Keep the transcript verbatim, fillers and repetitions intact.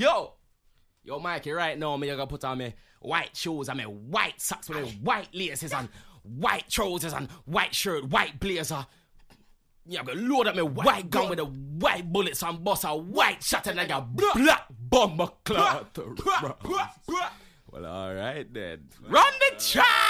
Yo, yo, Mikey, right now, me gonna put on me white shoes and me white socks with me white laces and white trousers and white shirt, white blazer. Yeah, I'm gonna load up my white gun with the white bullets and bust a white shot and like a black bomber cloth. Well, alright then. Run the track!